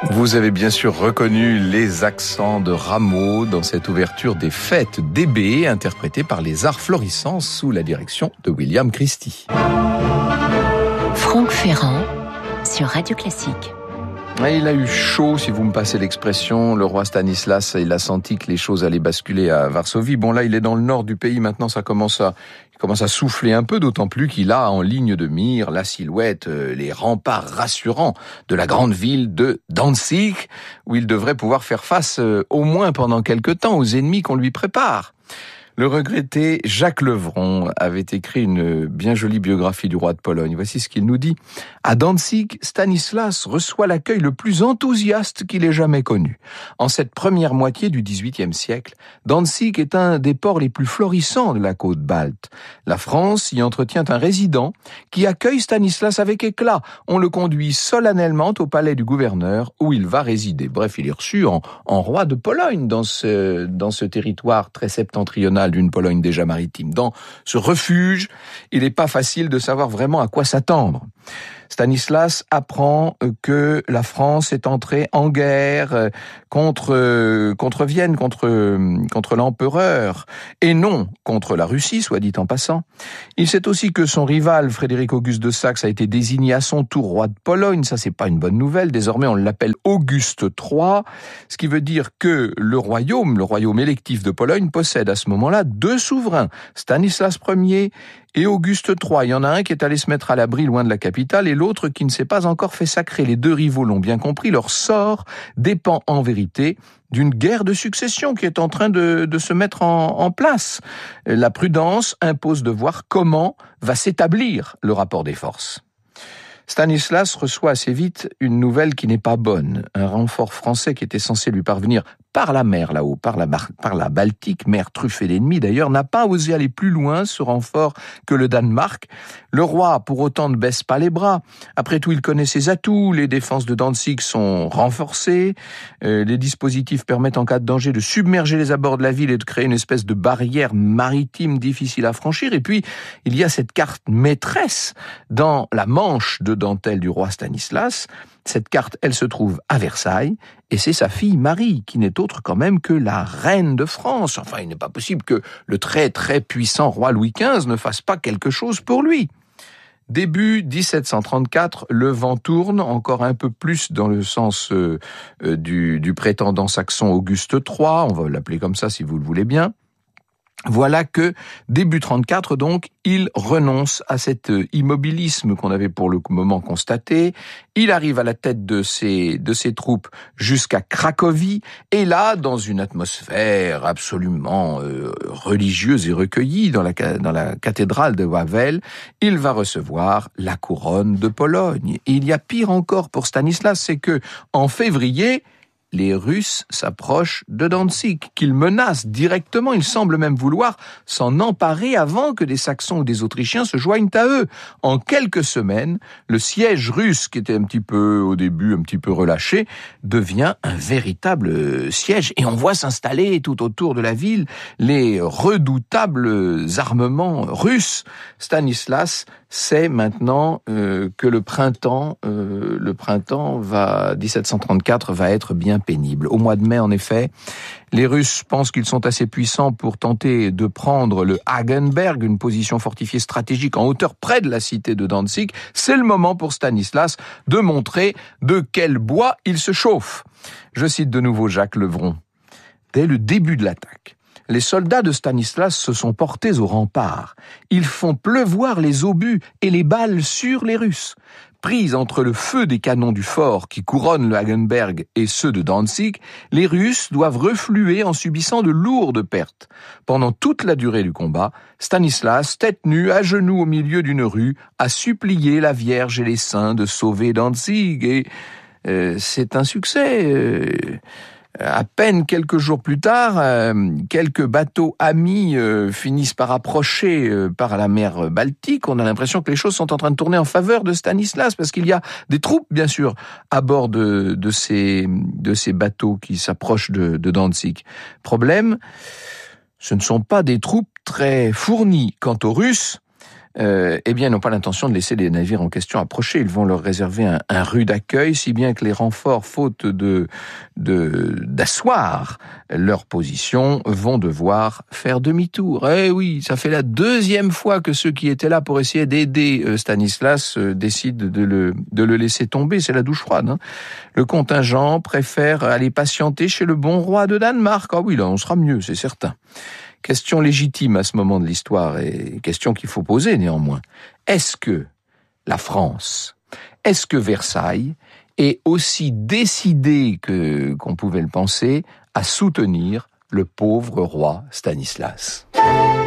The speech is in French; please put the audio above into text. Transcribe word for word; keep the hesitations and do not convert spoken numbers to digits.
Vous avez bien sûr reconnu les accents de Rameau dans cette ouverture des fêtes d'E B, interprétée par les Arts Florissants sous la direction de William Christie. Franck Ferrand sur Radio Classique. Il a eu chaud, si vous me passez l'expression. Le roi Stanislas, il a senti que les choses allaient basculer à Varsovie. Bon, là, il est dans le nord du pays. Maintenant, ça commence à, il commence à souffler un peu, d'autant plus qu'il a en ligne de mire la silhouette, les remparts rassurants de la grande ville de Danzig, où il devrait pouvoir faire face, au moins pendant quelque temps, aux ennemis qu'on lui prépare. Le regretté Jacques Levron avait écrit une bien jolie biographie du roi de Pologne. Voici ce qu'il nous dit. À Danzig, Stanislas reçoit l'accueil le plus enthousiaste qu'il ait jamais connu. En cette première moitié du dix-huitième siècle, Danzig est un des ports les plus florissants de la côte balte. La France y entretient un résident qui accueille Stanislas avec éclat. On le conduit solennellement au palais du gouverneur où il va résider. Bref, il est reçu en, en roi de Pologne dans ce, dans ce territoire très septentrional d'une Pologne déjà maritime. Dans ce refuge, il n'est pas facile de savoir vraiment à quoi s'attendre. Stanislas apprend que la France est entrée en guerre contre contre Vienne, contre contre l'empereur, et non contre la Russie, soit dit en passant. Il sait aussi que son rival, Frédéric Auguste de Saxe, a été désigné à son tour roi de Pologne. Ça, c'est pas une bonne nouvelle. Désormais, on l'appelle Auguste trois, ce qui veut dire que le royaume, le royaume électif de Pologne, possède à ce moment-là deux souverains, Stanislas Ier et Auguste trois. Il y en a un qui est allé se mettre à l'abri loin de la capitale et l'autre qui ne s'est pas encore fait sacrer. Les deux rivaux l'ont bien compris, leur sort dépend en vérité d'une guerre de succession qui est en train de, de se mettre en, en place. La prudence impose de voir comment va s'établir le rapport des forces. Stanislas reçoit assez vite une nouvelle qui n'est pas bonne. Un renfort français qui était censé lui parvenir par la mer là-haut, par la, par la Baltique, mer truffée d'ennemis d'ailleurs, n'a pas osé aller plus loin, ce renfort, que le Danemark. Le roi, pour autant, ne baisse pas les bras. Après tout, il connaît ses atouts, les défenses de Danzig sont renforcées, euh, les dispositifs permettent en cas de danger de submerger les abords de la ville et de créer une espèce de barrière maritime difficile à franchir. Et puis, il y a cette carte maîtresse dans la manche de dentelle du roi Stanislas. Cette carte, elle se trouve à Versailles, et c'est sa fille Marie, qui n'est autre quand même que la reine de France. Enfin, il n'est pas possible que le très très puissant roi Louis quinze ne fasse pas quelque chose pour lui. Début dix-sept cent trente-quatre, le vent tourne encore un peu plus dans le sens euh, euh, du, du prétendant saxon Auguste trois, on va l'appeler comme ça si vous le voulez bien. Voilà que, début trente-quatre donc, il renonce à cet immobilisme qu'on avait pour le moment constaté. Il arrive à la tête de ses, de ses troupes jusqu'à Cracovie, et là, dans une atmosphère absolument euh, religieuse et recueillie dans la, dans la cathédrale de Wawel, il va recevoir la couronne de Pologne. Et il y a pire encore pour Stanislas, c'est que, en février, les Russes s'approchent de Danzig, qu'ils menacent directement. Ils semblent même vouloir s'en emparer avant que des Saxons ou des Autrichiens se joignent à eux. En quelques semaines, le siège russe, qui était un petit peu, au début, un petit peu relâché, devient un véritable siège. Et on voit s'installer tout autour de la ville les redoutables armements russes. Stanislas sait maintenant euh, que le printemps, euh, le printemps va, dix-sept cent trente-quatre va être bien pénible. Au mois de mai, en effet, les Russes pensent qu'ils sont assez puissants pour tenter de prendre le Hagenberg, une position fortifiée stratégique en hauteur près de la cité de Danzig. C'est le moment pour Stanislas de montrer de quel bois il se chauffe. Je cite de nouveau Jacques Levron. Dès le début de l'attaque, les soldats de Stanislas se sont portés aux remparts. Ils font pleuvoir les obus et les balles sur les Russes. Pris entre le feu des canons du fort qui couronne le Hagenberg et ceux de Danzig, les Russes doivent refluer en subissant de lourdes pertes. Pendant toute la durée du combat, Stanislas, tête nue, à genoux au milieu d'une rue, a supplié la Vierge et les saints de sauver Danzig. Et euh, c'est un succès. Euh, À peine quelques jours plus tard, euh, quelques bateaux amis euh, finissent par approcher euh, par la mer Baltique. On a l'impression que les choses sont en train de tourner en faveur de Stanislas, parce qu'il y a des troupes, bien sûr, à bord de, de, ces, de ces bateaux qui s'approchent de, de Danzig. Problème, ce ne sont pas des troupes très fournies. Quant aux Russes, euh, eh bien, n'ont pas l'intention de laisser les navires en question approcher. Ils vont leur réserver un, un rude accueil, si bien que les renforts, faute de, de, d'asseoir leur position, vont devoir faire demi-tour. Eh oui, ça fait la deuxième fois que ceux qui étaient là pour essayer d'aider euh, Stanislas euh, décident de le, de le laisser tomber. C'est la douche froide, hein. Le contingent préfère aller patienter chez le bon roi de Danemark. Ah oui, là, on sera mieux, c'est certain. Question légitime à ce moment de l'histoire et question qu'il faut poser néanmoins. Est-ce que la France, est-ce que Versailles est aussi décidé que qu'on pouvait le penser à soutenir le pauvre roi Stanislas ?